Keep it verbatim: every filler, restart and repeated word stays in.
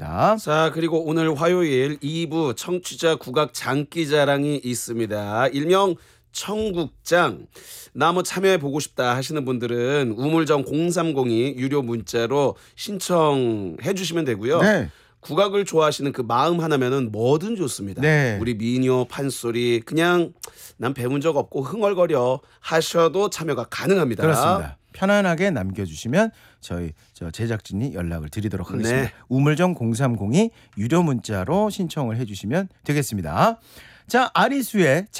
되겠습니다. 자, 그리고 오늘 화요일 이 부 청취자 국악 장기자랑이 있습니다. 일명 청국장. 나 뭐 참여해보고 싶다 하시는 분들은 우물정 공삼공이 유료 문자로 신청해 주시면 되고요. 네. 국악을 좋아하시는 그 마음 하나면은 뭐든 좋습니다. 네. 우리 민요, 판소리 그냥 난 배운 적 없고 흥얼거려 하셔도 참여가 가능합니다. 그렇습니다. 편안하게 남겨주시면 저희 저 제작진이 연락을 드리도록 하겠습니다. 네. 우물정 공삼공이 유료 문자로 신청을 해주시면 되겠습니다. 자, 아리수의